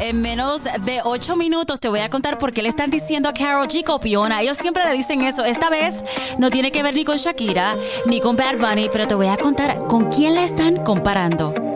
En menos de 8 minutos te voy a contar por qué le están diciendo a Karol G copiona. Ellos siempre le dicen eso. Esta vez no tiene que ver ni con Shakira ni con Bad Bunny, pero te voy a contar con quién la están comparando.